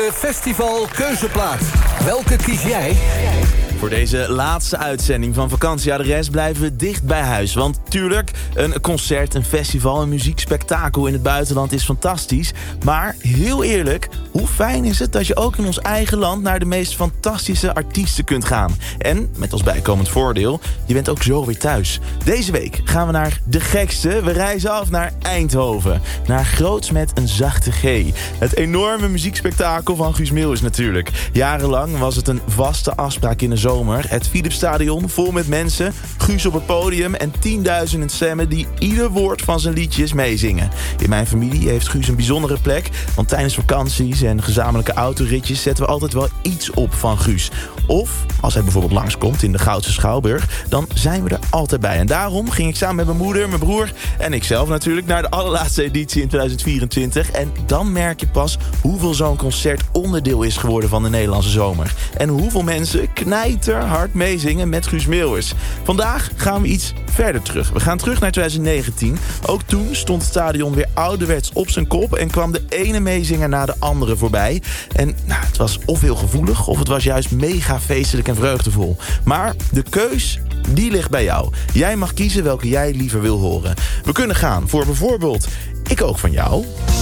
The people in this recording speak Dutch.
De Festival Keuzeplaat. Welke kies jij? Voor deze laatste uitzending van Vakantieadres blijven we dicht bij huis. Want tuurlijk, een concert, een festival, een muziekspektakel in het buitenland is fantastisch. Maar heel eerlijk, hoe fijn is het dat je ook in ons eigen land naar de meest fantastische artiesten kunt gaan. En, met als bijkomend voordeel, je bent ook zo weer thuis. Deze week gaan we naar de gekste. We reizen af naar Eindhoven. Naar Groots met een zachte G. Het enorme muziekspektakel van Guus Meeuwis natuurlijk. Jarenlang was het een vaste afspraak in de zomer. Het Philipsstadion vol met mensen, Guus op het podium en 10.000 stemmen die ieder woord van zijn liedjes meezingen. In mijn familie heeft Guus een bijzondere plek, want tijdens vakanties en gezamenlijke autoritjes zetten we altijd wel iets op van Guus. Of, als hij bijvoorbeeld langskomt in de Goudse Schouwburg, dan zijn we er altijd bij. En daarom ging ik samen met mijn moeder, mijn broer en ikzelf natuurlijk naar de allerlaatste editie in 2024. En dan merk je pas hoeveel zo'n concert onderdeel is geworden van de Nederlandse zomer. En hoeveel mensen knijterhard meezingen met Guus Meeuwis. Vandaag gaan we iets verder terug. We gaan terug naar 2019. Ook toen stond het stadion weer ouderwets op zijn kop en kwam de ene meezinger na de andere voorbij. En het was of heel gevoelig of het was juist mega feestelijk en vreugdevol. Maar de keus, die ligt bij jou. Jij mag kiezen welke jij liever wil horen. We kunnen gaan voor bijvoorbeeld Ik ook van jou.